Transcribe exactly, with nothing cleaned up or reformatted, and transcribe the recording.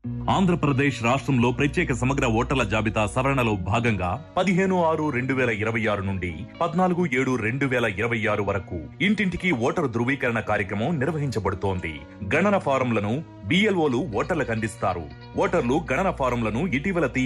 ఆంధ్రప్రదేశ్ రాష్ట్రంలో ప్రత్యేక సమగ్ర ఓటర్ల జాబితా సవరణలో భాగంగా పదిహేను ఆరు రెండు వేల ఇరవై ఆరు నుండి పద్నాలుగు ఏడు రెండు వేల ఇరవై ఆరు వరకు ఇంటింటికి ఓటరు ధృవీకరణ కార్యక్రమం నిర్వహించబడుతోంది. గణన ఫారంలను బిఎల్ఓలు ఓటర్లకు అందిస్తారు. ఓటర్లు గణన ఫారంలను ఇటీవల